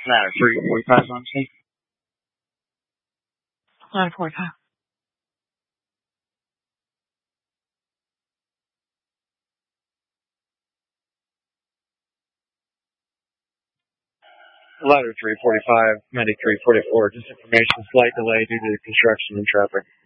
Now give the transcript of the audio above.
Ladder 345 on scene. Ladder 45. Ladder 345, Medic 344. Just information, slight delay due to construction and traffic.